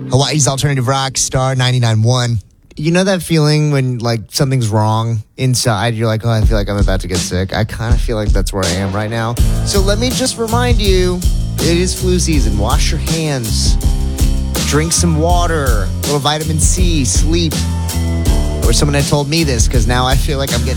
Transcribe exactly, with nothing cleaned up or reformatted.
Hawaii's Alternative Rock, Star ninety-nine point one. You know that feeling when, like, something's wrong inside? You're like, oh, I feel like I'm about to get sick. I kind of feel like that's where I am right now. So let me just remind you, it is flu season. Wash your hands. Drink some water. A little vitamin C. Sleep. Or someone had told me this, because now I feel like I'm getting